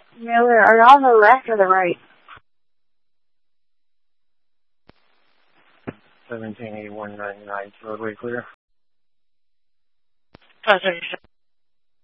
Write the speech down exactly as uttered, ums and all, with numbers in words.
Miller, are you on the left or the right? seventeen eighty-one ninety-nine, roadway clear. five thirty-six.